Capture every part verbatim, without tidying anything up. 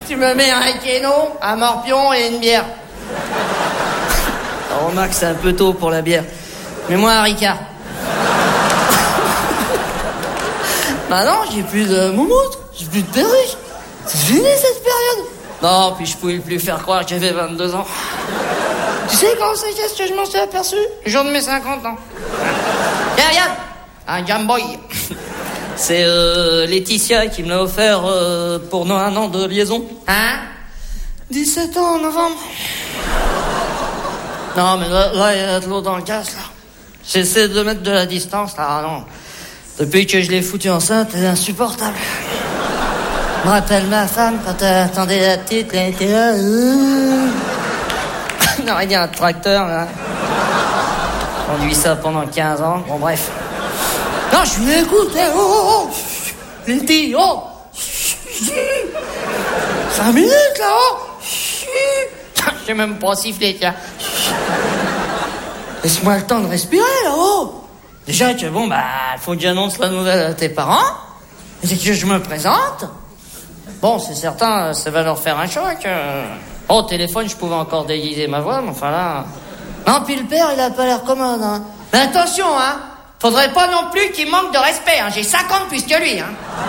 tu me mets un kéno, un morpion et une bière. Alors, remarque, c'est un peu tôt pour la bière. Mets-moi un Ricard. Bah non, j'ai plus de moumoute, j'ai plus de perruque. C'est fini cette période. Non, puis je pouvais plus faire croire que j'avais vingt-deux ans. Tu sais quand c'est qu'est-ce que je m'en suis aperçu? Le jour de mes cinquante ans. Tiens, regarde, un Game Boy. C'est euh, Laetitia qui me l'a offert euh, pour nos un an de liaison. Hein? dix-sept ans en novembre. Non, mais là, là, il y a de l'eau dans le gaz, là. J'essaie de mettre de la distance, là. Ah, non. Depuis que je l'ai foutu enceinte, elle est insupportable. Je me rappelle ma femme quand elle attendait la petite, elle était là. Euh... On aurait dit un tracteur, là. On conduit ça pendant quinze ans. Bon, bref. Non, je lui écoute, eh, oh, oh, oh. Il dit, oh. Cinq minutes, là, oh. J'ai même pas sifflé, tiens. Laisse-moi le temps de respirer, là-haut. Déjà que, bon, bah, faut que j'annonce la nouvelle à tes parents. Et que je me présente. Bon, c'est certain, ça va leur faire un choc. Oh, au téléphone, je pouvais encore déguiser ma voix, mais enfin là... Non, puis le père, il a pas l'air commode, hein. Mais attention, hein. Faudrait pas non plus qu'il manque de respect, hein. J'ai cinquante plus que lui, hein.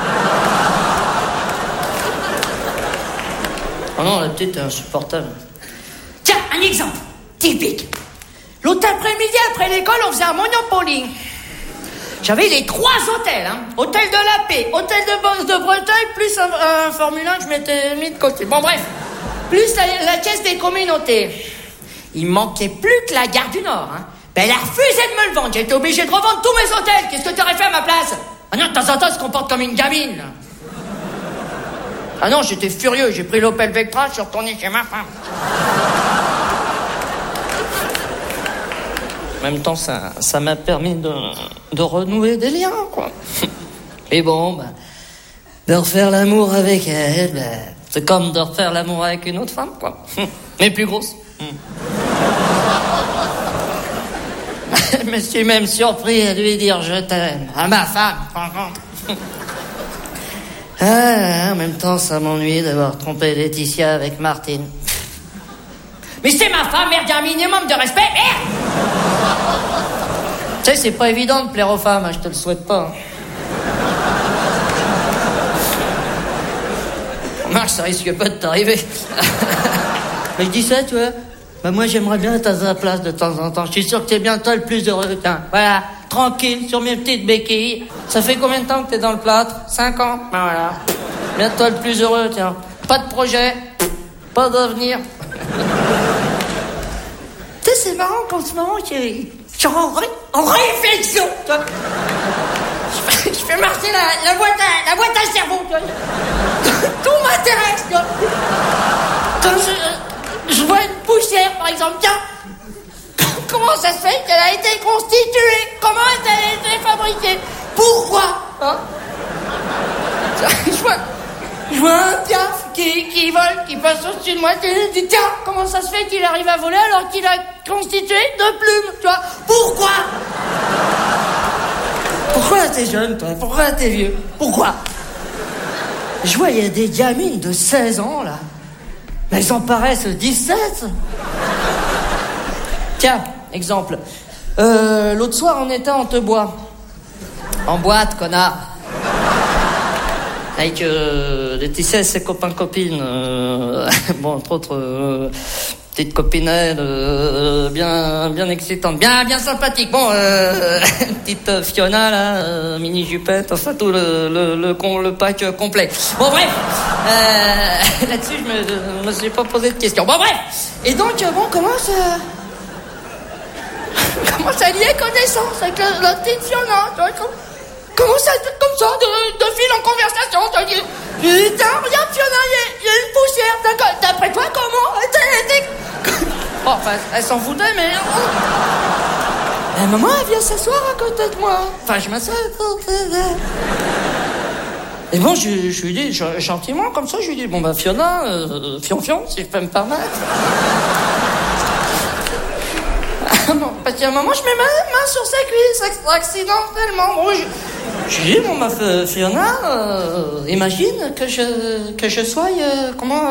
Oh non, la petite est insupportable. Tiens, un exemple typique. L'autre après-midi, après l'école, on faisait un Monopoly. J'avais les trois hôtels, hein. Hôtel de la Paix, hôtel de Bosse de Bretagne, plus un, un Formule un que je m'étais mis de côté. Bon, bref. Plus la, la caisse des communautés. Il manquait plus que la gare du Nord, hein. Ben, elle a refusé de me le vendre. J'ai été obligé de revendre tous mes hôtels. Qu'est-ce que tu aurais fait à ma place? Ah non, de temps en temps, elle se comporte comme une gamine, là. Ah non, j'étais furieux. J'ai pris l'Opel Vectra, je suis retourné chez ma femme. En même temps, ça, ça m'a permis de, de renouer des liens, quoi. Et bon, bah, de refaire l'amour avec elle, bah, c'est comme de refaire l'amour avec une autre femme, quoi. Mais plus grosse. Je me suis même surpris à lui dire je t'aime. À ma femme, par contre. Ah, en même temps, ça m'ennuie d'avoir trompé Laetitia avec Martine. Mais c'est ma femme, merde, il y a un minimum de respect, merde! Tu sais, c'est pas évident de plaire aux femmes, hein, je te le souhaite pas. Remarque, ça risque pas de t'arriver. Mais je dis ça, tu vois. Bah moi, j'aimerais bien être à sa place de temps en temps. Je suis sûr que t'es bien toi le plus heureux. Tiens, voilà, tranquille, sur mes petites béquilles. Ça fait combien de temps que t'es dans le plâtre? Cinq ans. Ben voilà. Bien toi le plus heureux, tiens. Pas de projet, pas d'avenir. Tu sais, c'est marrant qu'en ce moment, je suis en, ré... en réflexion, tu vois. Je fais marcher la, la, boîte à, la boîte à cerveau, tu vois. Tout m'intéresse, tu vois. Quand je, je vois une poussière, par exemple, tiens, comment ça se fait qu'elle a été constituée? Comment elle a été fabriquée? Pourquoi, hein? Je vois... Je vois un piaf qui, qui vole, qui passe au-dessus de moi, et je dis, tiens, comment ça se fait qu'il arrive à voler alors qu'il a constitué de plumes, tu vois? Pourquoi? Pourquoi t'es jeune, toi? Pourquoi t'es vieux? Pourquoi? Je vois, il y a des gamines de seize ans, là. Mais elles en paraissent dix-sept. Tiens, exemple. Euh, l'autre soir, on était en Tebois. En boîte, connard. Avec euh, Laetitia et ses copains-copines. Euh, bon, entre autres, euh, petite copinette, euh, bien, bien excitante, bien, bien sympathique. Bon, euh, petite Fiona, là, euh, mini jupette, enfin tout le, le, le, le, le pack complet. Bon, bref. Euh, là-dessus, je me, me suis pas posé de questions. Bon, bref. Et donc, bon, comment ça... comment ça lier connaissance avec la, la petite Fiona, tu vois, comment ça, comme ça, de, de fil en conversation, tu dis, putain, regarde, Fiona, il y, y a une poussière, d'après toi, comment? T'es, t'es... Bon, enfin, elle s'en foutait, mais... La maman, elle vient s'asseoir à côté de moi. Enfin, je m'assois à côté d'elle. Et bon, je, je lui dis, je, gentiment, comme ça, je lui dis, bon, bah, Fiona, euh, fion-fion, si je peux me permettre. Bon, parce qu'à un moment, je mets ma main sur sa cuisse, accidentellement. Bon, je, je dis, bon, ma Fiona, euh, imagine que je, que je sois, euh, comment...